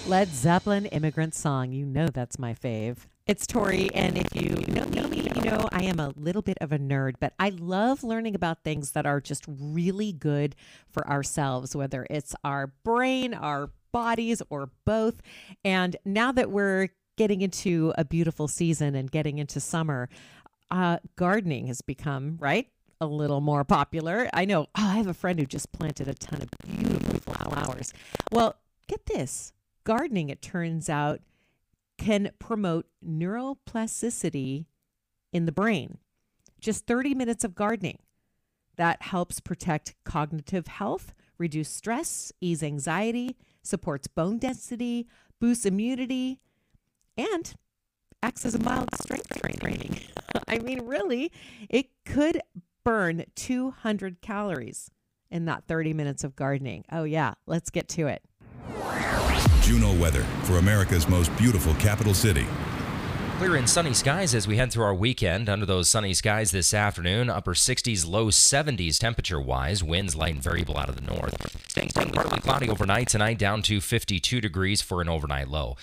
Led Zeppelin, Immigrant Song. You know that's my fave. It's Tori, and if you know me, you know I am a little bit of a nerd, but I love learning about things that are just really good for ourselves, whether it's our brain, our bodies, or both. And now that we're getting into a beautiful season and getting into summer, gardening has become, right, a little more popular. I know, I have a friend who just planted a ton of beautiful flowers. Well, get this. Gardening, it turns out, can promote neuroplasticity in the brain. Just 30 minutes of gardening. That helps protect cognitive health, reduce stress, ease anxiety, supports bone density, boosts immunity, and acts as a mild strength training. I mean, really, it could burn 200 calories in that 30 minutes of gardening. Oh, yeah, let's get to it. Juno weather for America's most beautiful capital city. Clear and sunny skies as we head through our weekend. Under those sunny skies this afternoon, upper 60s, low 70s temperature-wise. Winds light and variable out of the north. Staying partly cloudy overnight tonight, down to 52 degrees for an overnight low.